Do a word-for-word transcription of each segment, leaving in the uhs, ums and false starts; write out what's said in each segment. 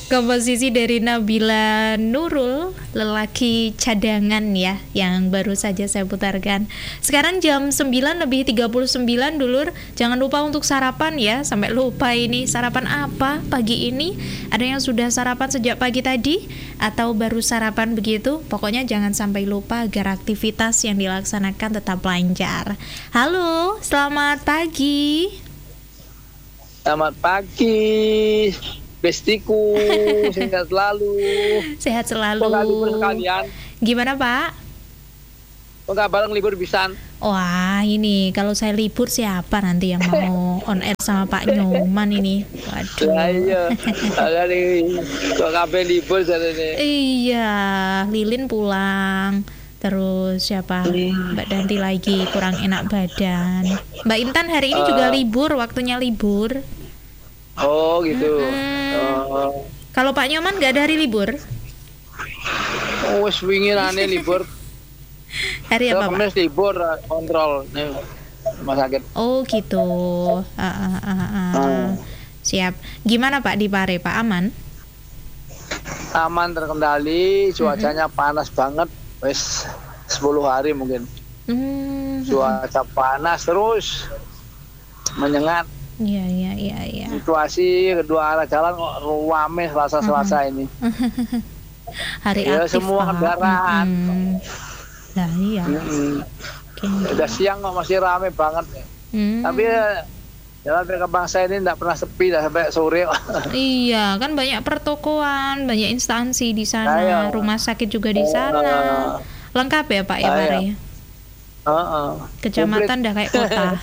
Komposisi dari Nabila Nurul, lelaki cadangan ya, yang baru saja saya putarkan. Sekarang jam sembilan lebih tiga puluh sembilan dulur. Jangan lupa untuk sarapan ya. Sampai lupa ini sarapan apa pagi ini. Ada yang sudah sarapan sejak pagi tadi atau baru sarapan begitu. Pokoknya jangan sampai lupa agar aktivitas yang dilaksanakan tetap lancar. Halo, selamat pagi. Selamat pagi Bestiku, sehat selalu. Sehat selalu. Kok gak libur sekalian? Gimana Pak? Kok gak bareng libur pisan? Wah ini kalau saya libur siapa nanti yang mau on air sama Pak Nyoman ini? Waduh. Ya iya. Ada nih. Kok kabeh libur jadi nih. Iya, Lilin pulang. Terus siapa? Mbak Danti lagi kurang enak badan. Mbak Intan hari ini uh, juga libur, waktunya libur. Oh gitu. Hmm. Uh, Kalau Pak Nyoman nggak ada hari libur? Oh, wes wingi rane libur. Hari apa, Pak? Libur kontrol nih rumah sakit. Oh gitu. Uh, uh, uh, uh. Uh. Siap. Gimana Pak di Pare? Pak aman? Aman, terkendali. Cuacanya mm-hmm. panas banget. Wes sepuluh hari mungkin. Mm-hmm. Cuaca panas terus menyengat. Iya iya iya iya. Situasi kedua arah jalan kok rame Selasa-Selasa uh-huh. ini. Hari ya, aktif semua Pak. kendaraan. Hmm. Nah iya. Hmm. Okay. Udah siang kok masih rame banget. Hmm. Tapi ya, jalan Merdeka Bangsa ini tidak pernah sepi dah sampai sore. Iya, kan banyak pertokoan, banyak instansi di sana, Ayo. Rumah sakit juga di sana. Uh, Lengkap ya Pak ya Mari? Uh-uh. Kecamatan dah kayak kota.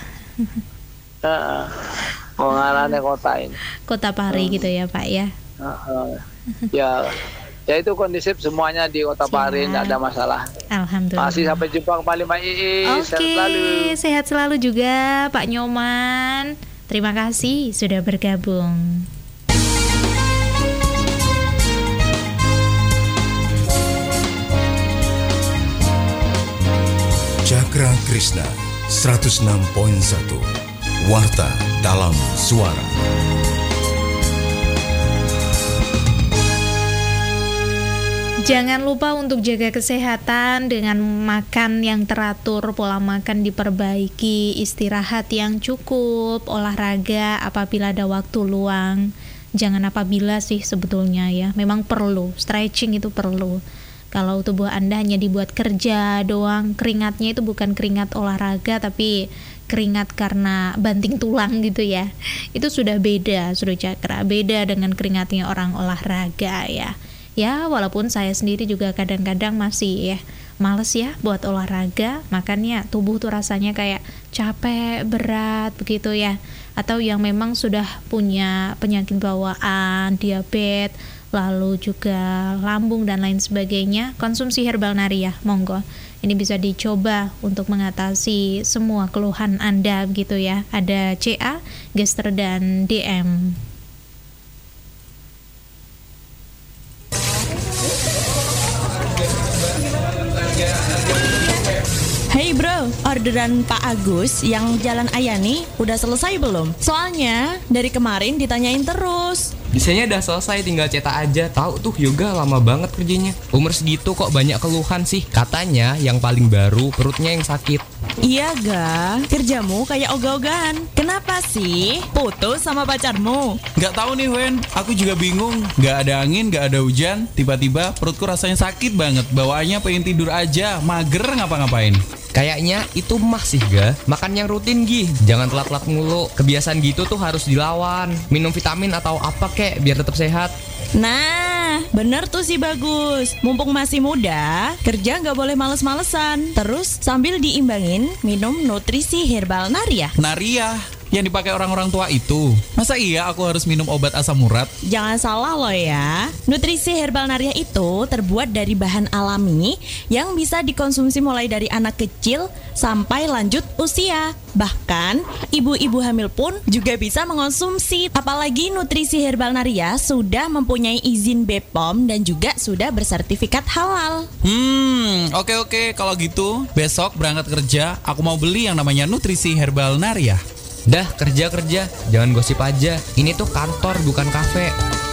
Uh, Mengarahnya kota ini. Kota Pari hmm. gitu ya Pak ya. Uh, uh. Ya, ya itu kondisif semuanya di Kota Pari, tidak ada masalah. Alhamdulillah. Masih sampai jumpa kembali Mbak Iis. Oke, sehat selalu. Sehat selalu juga Pak Nyoman. Terima kasih sudah bergabung. Cakra Krishna seratus enam koma satu Warta dalam suara. Jangan lupa untuk jaga kesehatan dengan makan yang teratur, pola makan diperbaiki, istirahat yang cukup, olahraga apabila ada waktu luang. Jangan apabila sih sebetulnya ya, memang perlu, stretching itu perlu. Kalau tubuh Anda hanya dibuat kerja doang, keringatnya itu bukan keringat olahraga tapi keringat karena banting tulang gitu ya. Itu sudah beda, sudah Cakra, beda dengan keringatnya orang olahraga ya. Ya, walaupun saya sendiri juga kadang-kadang masih ya males ya buat olahraga, makanya tubuh tuh rasanya kayak capek, berat begitu ya. Atau yang memang sudah punya penyakit bawaan, diabetes, lalu juga lambung dan lain sebagainya, konsumsi herbal Naria, monggo. Ini bisa dicoba untuk mengatasi semua keluhan Anda begitu ya. Ada C A, gester dan D M. Hey bro, orderan Pak Agus yang Jalan Ayani udah selesai belum? Soalnya dari kemarin ditanyain terus. Desainnya udah selesai, tinggal cetak aja. Tahu tuh yoga lama banget kerjanya. Umur segitu kok banyak keluhan sih. Katanya yang paling baru perutnya yang sakit. Iya ga, kerjamu kayak ogah-ogahan. Kenapa sih? Putus sama pacarmu? Gak tahu nih Wen, aku juga bingung. Gak ada angin, gak ada hujan. Tiba-tiba perutku rasanya sakit banget. Bawaannya pengen tidur aja, mager ngapa-ngapain. Kayaknya itu mah sih ga. Makan yang rutin Gi, jangan telat-telat mulu. Kebiasaan gitu tuh harus dilawan. Minum vitamin atau apa kek biar tetap sehat. Nah, bener tuh si Bagus. Mumpung masih muda, kerja gak boleh males-malesan. Terus sambil diimbangin minum nutrisi herbal Naria. Naria? Yang dipakai orang-orang tua itu. Masa iya aku harus minum obat asam urat? Jangan salah loh ya. Nutrisi herbal Naria itu terbuat dari bahan alami yang bisa dikonsumsi mulai dari anak kecil sampai lanjut usia. Bahkan ibu-ibu hamil pun juga bisa mengonsumsi. Apalagi nutrisi herbal Naria sudah mempunyai izin B P O M dan juga sudah bersertifikat halal. Hmm, oke oke kalau gitu besok berangkat kerja aku mau beli yang namanya nutrisi herbal Naria. Dah kerja-kerja, jangan gosip aja. Ini tuh kantor bukan kafe.